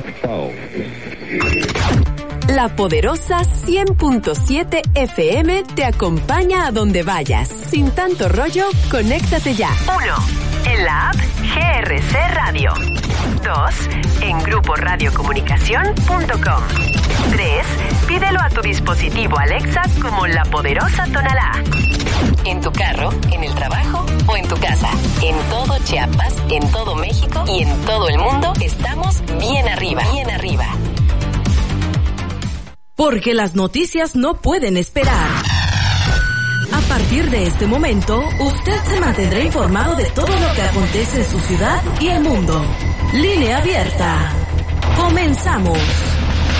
La poderosa 100.7 FM te acompaña a donde vayas. Sin tanto rollo, conéctate ya. 1. En la app GRC Radio. 2. En gruporadiocomunicación.com. 3. Pídelo a tu dispositivo Alexa como La Poderosa Tonalá. En tu carro, en el trabajo o en tu casa. En todo Chiapas, en todo México y en todo el mundo estamos bien arriba. Bien arriba. Porque las noticias no pueden esperar. A partir de este momento, usted se mantendrá informado de todo lo que acontece en su ciudad y el mundo. Línea abierta. Comenzamos.